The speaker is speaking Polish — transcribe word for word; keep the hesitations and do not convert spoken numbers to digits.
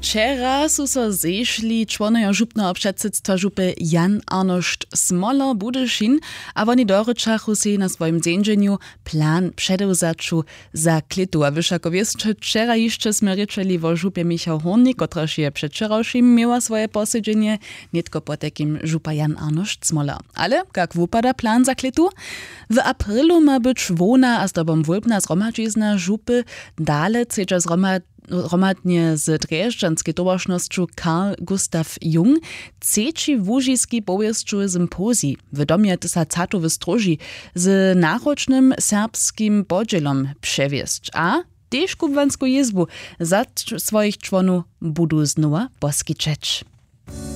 Wczera su so zešli čłonojo župneho předsydstwa župy Jan Arnošt Smoler Budyšin, a oni doryczachu si na swoim zędzeniu plan przedewzaczu za klitu. A wiesz, jako wiesz, wczera jeszcze sme ryczeli o żupie Michał Hornik, kotraż je przedwczorajszym miała swoje posiedzenie, nie tylko po takim župa Jan Arnošt Smoler. Ale jak wupada plan za klitu? W aprilu ma być wona, a z tobą wólbna zromadzizna żupy dale ceđa zromad Romadnie z Drjeżdżanskiej towarznością Karl Gustav Jung trzeci wužiski powieszczu sympozji w domie Tysacato w Stróży z náročnym serbskim podzielom przewiesć, a też kubwanską jezbu za swoich członów budu znowa poskiczeć.